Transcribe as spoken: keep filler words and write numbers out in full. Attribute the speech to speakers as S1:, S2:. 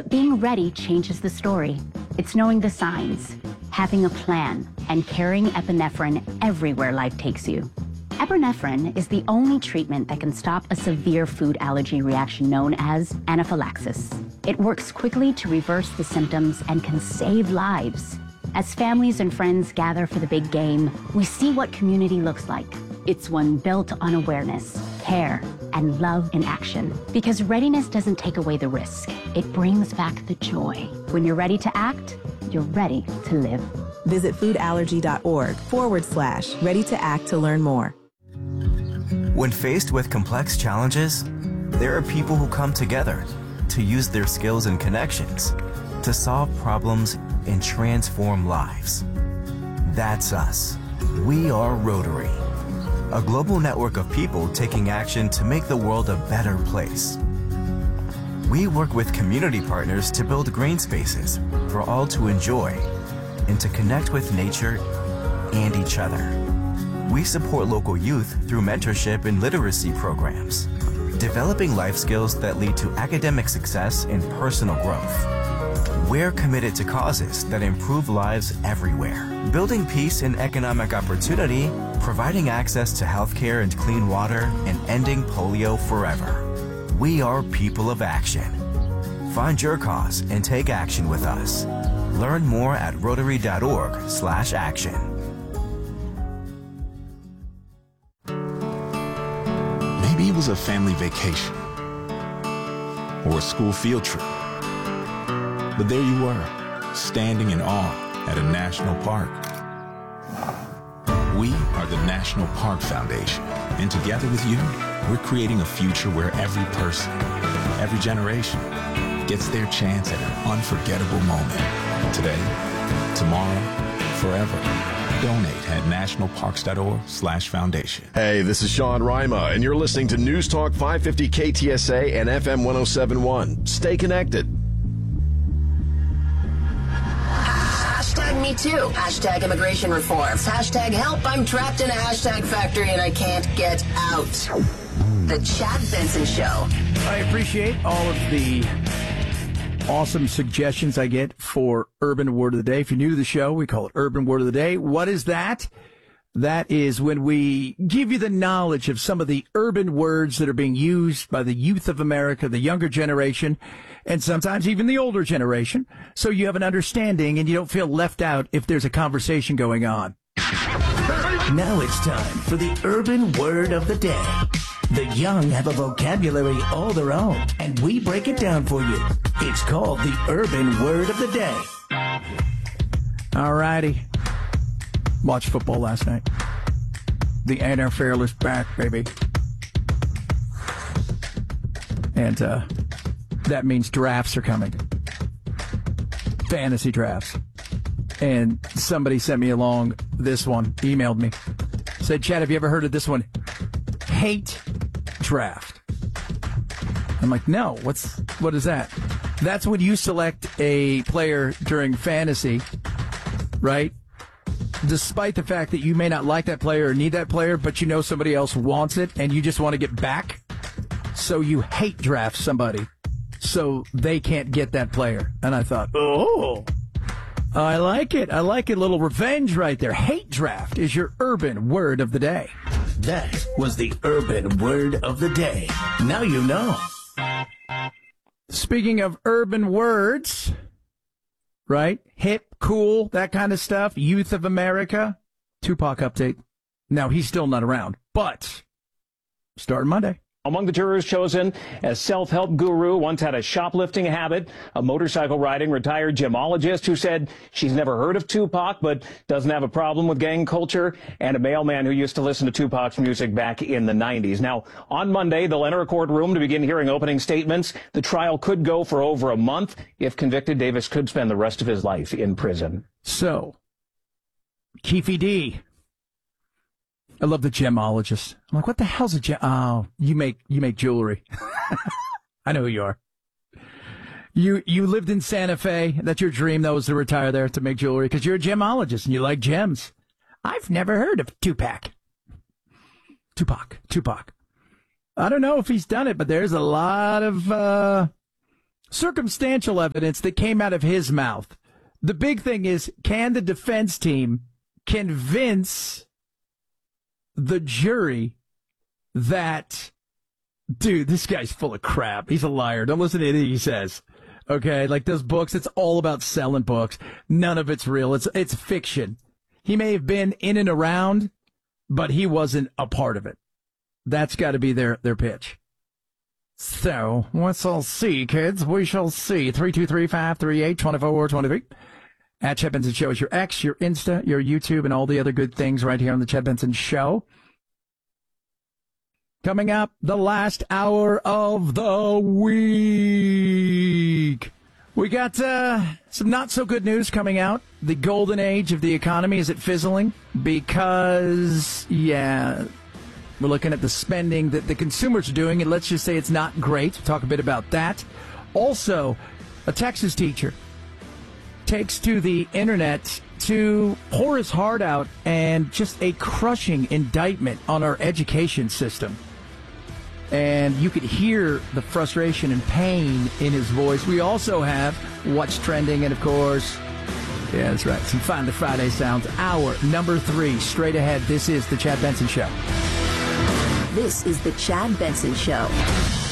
S1: But being ready changes the story. It's knowing the signs, having a plan, and carrying epinephrine everywhere life takes you. Epinephrine is the only treatment that can stop a severe food allergy reaction known as anaphylaxis. It works quickly to reverse the symptoms and can save lives. As families and friends gather for the big game, we see what community looks like. It's one built on awareness, care, and love in action. Because readiness doesn't take away the risk. It brings back the joy. When you're ready to act, you're ready to live.
S2: Visit foodallergy.org forward slash ready to act to learn more.
S3: When faced with complex challenges, there are people who come together to use their skills and connections to solve problems and transform lives. That's us. We are Rotary, a global network of people taking action to make the world a better place. We work with community partners to build green spaces for all to enjoy and to connect with nature and each other. We support local youth through mentorship and literacy programs, developing life skills that lead to academic success and personal growth. We're committed to causes that improve lives everywhere, building peace and economic opportunity, providing access to healthcare and clean water, and ending polio forever. We are people of action. Find your cause and take action with us. Learn more at rotary.org slash action.
S4: Maybe it was a family vacation or a school field trip. But there you were, standing in awe at a national park. We are the National Park Foundation, and together with you, we're creating a future where every person, every generation, gets their chance at an unforgettable moment. Today, tomorrow, forever. Donate at nationalparks.org slash foundation.
S5: Hey, this is Sean Rima, and you're listening to News Talk five fifty K T S A and F M one oh seven point one. Stay connected.
S6: Hashtag me too. Hashtag immigration reforms. Hashtag help. I'm trapped in a hashtag factory and I can't get out. The Chad Benson Show.
S7: I appreciate all of the awesome suggestions I get for Urban Word of the Day. If you're new to the show, we call it Urban Word of the Day. What is that? That is when we give you the knowledge of some of the urban words that are being used by the youth of America, the younger generation, and sometimes even the older generation, so you have an understanding and you don't feel left out if there's a conversation going on.
S8: Now it's time for the Urban Word of the Day. The young have a vocabulary all their own, and we break it down for you. It's called the Urban Word of the Day.
S7: All righty. Watched football last night. The N F L is back, baby. And uh, that means drafts are coming. Fantasy drafts. And somebody sent me along this one, emailed me. Said, Chad, have you ever heard of this one? Hate draft. I'm like, no, what's what is that? That's when you select a player during fantasy, right? Despite the fact that you may not like that player or need that player, but you know somebody else wants it and you just want to get back. So you hate draft somebody so they can't get that player. And I thought, oh, I like it. I like it. A little revenge right there. Hate draft is your urban word of the day.
S8: That was the Urban Word of the Day. Now you know.
S7: Speaking of urban words, right? Hip, cool, that kind of stuff. Youth of America. Tupac update. Now, he's still not around, but starting Monday.
S9: Among the jurors chosen as self-help guru, once had a shoplifting habit, a motorcycle riding retired gemologist who said she's never heard of Tupac but doesn't have a problem with gang culture, and a mailman who used to listen to Tupac's music back in the nineties. Now, on Monday, they'll enter a courtroom to begin hearing opening statements. The trial could go for over a month. If convicted, Davis could spend the rest of his life in prison.
S7: So, Keefe D. I love the gemologist. I'm like, what the hell's a gem? Oh, you make you make jewelry. I know who you are. You you lived in Santa Fe. That's your dream, though, was to retire there to make jewelry because you're a gemologist and you like gems. I've never heard of Tupac. Tupac. Tupac. I don't know if he's done it, but there's a lot of uh, circumstantial evidence that came out of his mouth. The big thing is, can the defense team convince the jury that, dude, this guy's full of crap. He's a liar. Don't listen to anything he says. Okay, like those books, it's all about selling books. None of it's real. It's it's fiction. He may have been in and around, but he wasn't a part of it. That's got to be their, their pitch. So, we shall see, kids. We shall see. three two three, five three eight, two four two three. At Chad Benson Show is your X, your Insta, your YouTube, and all the other good things right here on the Chad Benson Show. Coming up, the last hour of the week. We got uh, some not-so-good news coming out. The golden age of the economy, is it fizzling? Because, yeah, we're looking at the spending that the consumers are doing, and let's just say it's not great. We'll talk a bit about that. Also, a Texas teacher takes to the internet to pour his heart out and just a crushing indictment on our education system. And you could hear the frustration and pain in his voice. We also have What's Trending, and of course, yeah, that's right, some Find the Friday sounds. Hour number three, straight ahead. This is The Chad Benson Show.
S6: This is The Chad Benson Show.